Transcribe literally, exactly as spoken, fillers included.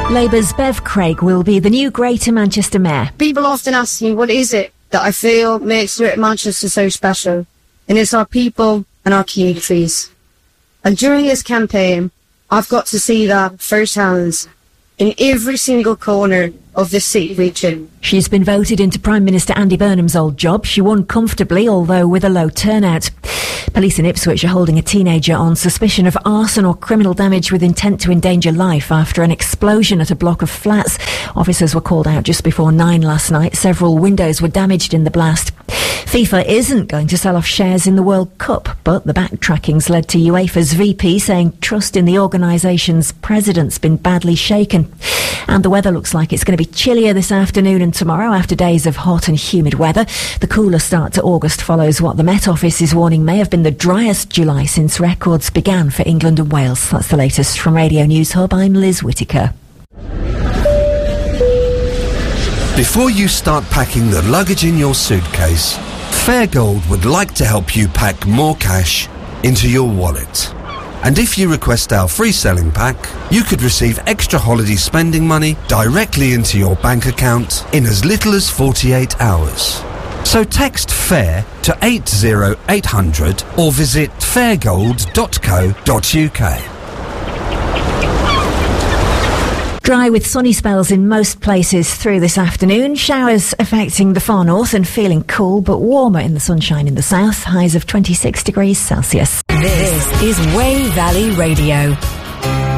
Labour's Bev Craig will be the new Greater Manchester Mayor. People often ask me, what is it that I feel makes Greater Manchester so special? And it's our people and our communities. And during this campaign, I've got to see that firsthand in every single corner of the city region. She's been voted into Prime Minister Andy Burnham's old job. She won comfortably, although with a low turnout. Police in Ipswich are holding a teenager on suspicion of arson or criminal damage with intent to endanger life after an explosion at a block of flats. Officers were called out just before nine last night. Several windows were damaged in the blast. FIFA isn't going to sell off shares in the World Cup, but the backtracking's led to UEFA's V P saying trust in the organisation's president's been badly shaken. And the weather looks like it's going to be chillier this afternoon and tomorrow after days of hot and humid weather. The cooler start to August follows what the Met Office is warning may have been the driest July since records began for England and Wales. That's the latest from Radio News Hub. I'm Liz Whittaker. Before you start packing the luggage in your suitcase, Fairgold would like to help you pack more cash into your wallet. And if you request our free selling pack, you could receive extra holiday spending money directly into your bank account in as little as forty-eight hours. So text FAIR to eight zero eight hundred or visit fairgold dot co dot uk. Dry with sunny spells in most places through this afternoon. Showers affecting the far north and feeling cool, but warmer in the sunshine in the south. Highs of twenty-six degrees Celsius. This is Way Valley Radio.